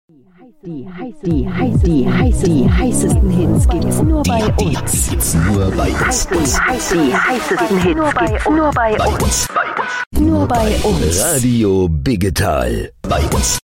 Die heißesten Hits gibt's nur bei uns. Die heißesten Hits gibt's nur bei uns. Nur bei uns. Radio Biggetal. Bei uns.